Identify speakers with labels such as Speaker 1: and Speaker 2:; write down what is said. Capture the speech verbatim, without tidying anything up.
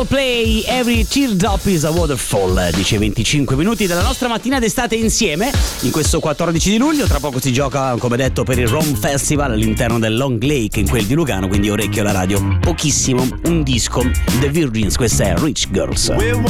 Speaker 1: Play Every Teardrop is a Waterfall, dice venticinque minuti della nostra mattina d'estate insieme in questo quattordici di luglio. Tra poco si gioca, come detto, per il Rome Festival all'interno del Long Lake in quel di Lugano, quindi orecchio alla radio. Pochissimo, un disco, The Virgins, questa è Rich Girls.